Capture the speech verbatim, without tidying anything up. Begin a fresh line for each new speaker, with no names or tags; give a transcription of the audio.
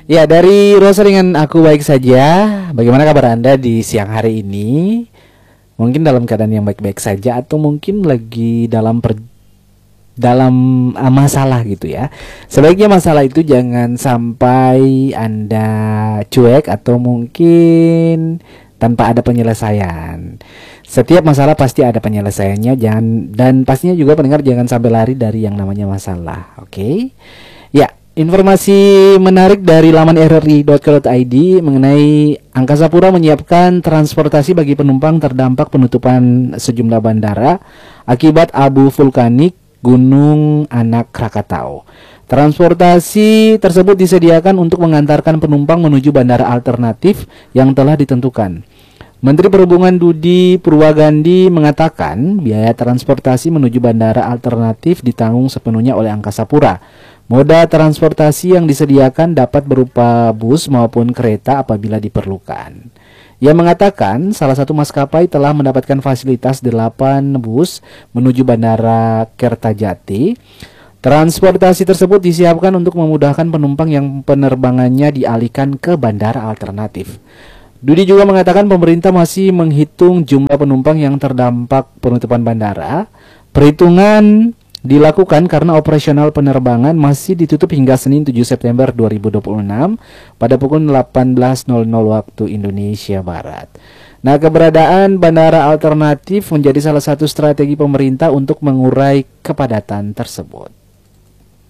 Ya, dari Rosa dengan aku baik saja. Bagaimana kabar Anda di siang hari ini? Mungkin dalam keadaan yang baik-baik saja atau mungkin lagi dalam per dalam uh, masalah gitu ya. Sebaiknya masalah itu jangan sampai Anda cuek atau mungkin tanpa ada penyelesaian. Setiap masalah pasti ada penyelesaiannya, jangan, dan pastinya juga pendengar jangan sampai lari dari yang namanya masalah. Oke. Okay? Ya, informasi menarik dari laman r r i dot co dot i d mengenai Angkasa Pura menyiapkan transportasi bagi penumpang terdampak penutupan sejumlah bandara akibat abu vulkanik Gunung Anak Krakatau. Transportasi tersebut disediakan untuk mengantarkan penumpang menuju bandara alternatif yang telah ditentukan. Menteri Perhubungan Budi Purwagandi mengatakan biaya transportasi menuju bandara alternatif ditanggung sepenuhnya oleh Angkasa Pura. Moda transportasi yang disediakan dapat berupa bus maupun kereta apabila diperlukan. Ia mengatakan salah satu maskapai telah mendapatkan fasilitas delapan bus menuju Bandara Kertajati. Transportasi tersebut disiapkan untuk memudahkan penumpang yang penerbangannya dialihkan ke bandara alternatif. Dudi juga mengatakan pemerintah masih menghitung jumlah penumpang yang terdampak penutupan bandara. Perhitungan dilakukan karena operasional penerbangan masih ditutup hingga Senin tujuh September dua ribu dua puluh enam pada pukul delapan belas waktu Indonesia Barat. Nah, keberadaan bandara alternatif menjadi salah satu strategi pemerintah untuk mengurai kepadatan tersebut.